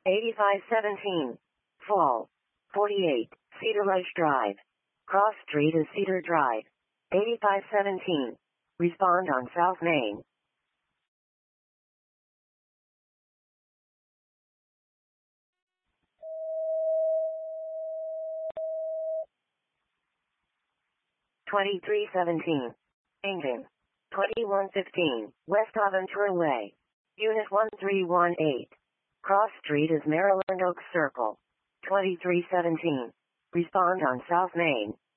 8517. Fall. 48, Cedar Ledge Drive. Cross Street is Cedar Drive. 8517. Respond on South Main. $23.17. Engine. 2115, West Aventura Way. Unit 1318. Cross Street is Maryland Oaks Circle. 2317. Respond on South Main.